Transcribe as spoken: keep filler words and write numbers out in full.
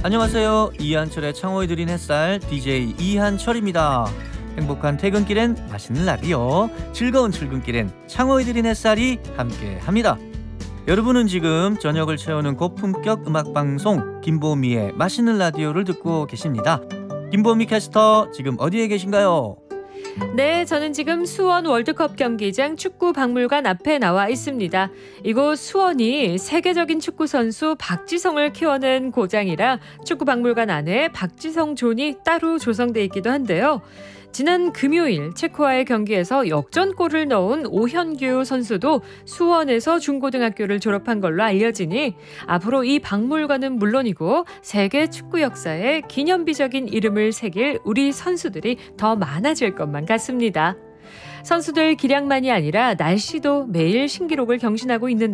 안녕하세요. 이한철의 창호에 드린 햇살 디제이 이한철입니다. 행복한 퇴근길엔 맛있는 라디오, 즐거운 출근길엔 창호에 드린 햇살이 함께합니다. 여러분은 지금 저녁을 채우는 고품격 음악방송 김보미의 맛있는 라디오를 듣고 계십니다. 김보미 캐스터 지금 어디에 계신가요? 네, 저는 지금 수원 월드컵 경기장 축구박물관 앞에 나와 있습니다. 이곳 수원이 세계적인 축구 선수 박지성을 키워낸 고장이라 축구박물관 안에 박지성 존이 따로 조성돼 있기도 한데요. 지난 금요일 체코와의 경기에서 역전골을 넣은 오현규 선수도 수원에서 중고등학교를 졸업한 걸로 알려지니 앞으로 이 박물관은 물론이고 세계 축구 역사에 기념비적인 이름을 새길 우리 선수들이 더 많아질 것만 같습니다. 선수들 기량만이 아니라 날씨도 매일 신기록을 경신하고 있는